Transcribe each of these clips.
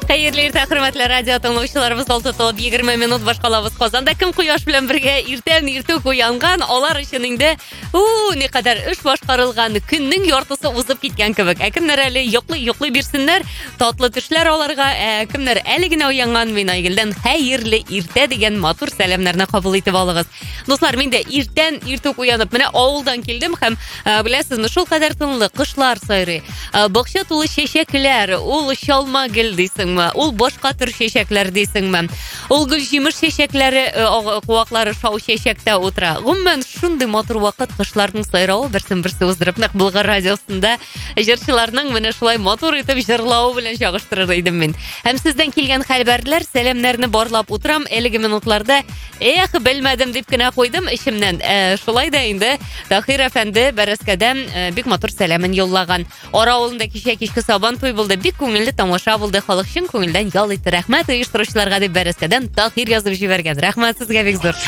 Хәерле иртә, хөрмәтле радио тыңлаучыларыбыз, 6:20 минут башкалабыз Казанда. Кем кояш белән бергә иртән иртүк уянган, алар өчен инде никадәр эш башкарылган, көннең яртысы узып киткән кебек. Кемнәр әле йоклый бирсеннәр, татлы төшләр аларга, кемнәр әле генә уянган, мин Айгөлдән хәерле иртә дигән матур сәламнәрне кабул итеп алыгыз. Дуслар, мин дә иртән иртүк уянып, менә авылдан килдем һәм беләсезме, шул кадәр тынлык, кышлар сайрый. Бакча тулы чәчәкләр, ул чалма гөл дисеңме, ул башка төр чәчәкләр дисеңме, ул гөлҗимеш чәчәкләре, куаклары шау чәчәктә утыра. Гомумән шундый матур вакыт, кышларның сайравы берсен-берсе уздырып, нәкъ Болгар радиосында җырчыларның менә шулай матур итеп җырлавы белән чагыштырыр идем мин. Һәм сездән килгән хәбәрләр, сәламнәрне барлап утырам. Әлеге минутларда белмәдем дип кенә куйдым ичемнән. Шулай да инде Таһир әфәнде Бәрәскәдән бик матур сәламын юллаган. Ара авылында кичке сабан туй булды. Бик күңелле тамаша булды. Халык чын күңелдән ял итте. Рәхмәт оештыручыларга дип Бәрәскәдән Таһир язып җибәргән. Рәхмәт сезгә бик зур.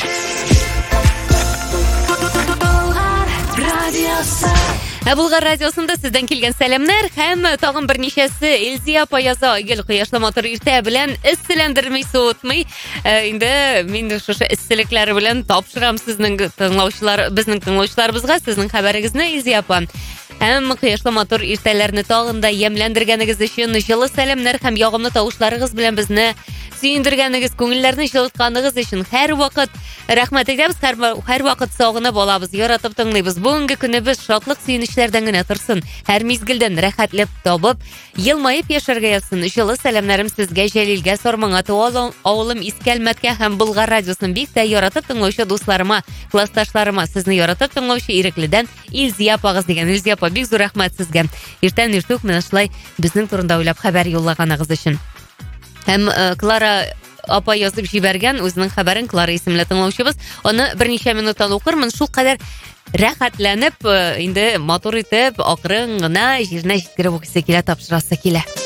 Болгар радиосында сездән килгән сәламнәр һәм тагын берничәсе Илзия апа яза. Гел кояшлы матур иртә белән эсселәндерми суытмый. Инде мин шушы эсселекләр белән тапшырам безнең тыңлаучыларыбызга сезнең хәбәрегезне, Илзия апа. Һәм кояшлы матур иртәләрне тагын да ямьләндергәнегез өчен, җылы сәламнәр һәм ягымлы тавышларыгыз белән безне сөендергәнегез, күңелләрне җылытканыгыз өчен һәрвакыт рәхмәт әйтәбез. Һәрвакыт сагынып алабыз, яратып тыңлыйбыз. Бүгенге көнебез шатлык, сөенечләрдән генә торсын. Һәр мизгелдән рәхәтлек табып, елмаеп яшәргә язсын. Җылы сәламнәрем сезгә, Җәлилгә, Сармаңа, авылым Искәлмәткә һәм Болгар радиосын бик тә яратып тыңлаучы дусларыма, классташларыма, сезне яратып тыңлаучы Ирекледән Илзия апагыз дигән. Илзия апа, бик зур рәхмәт сезгә. Иртән иртүк менә шулай безнең турында уйлап хәбәр юллаганыгыз өчен. Һәм Клара апа язып җибәргән үзенең хәбәрен, Клара исемле тыңлаучыбыз. Аны берничә минуттан укырмын. Шул кадәр рәхәтләнеп, инде матур итеп, акрын гына җиренә җиткереп укыйсы килә, тапшырасы килә.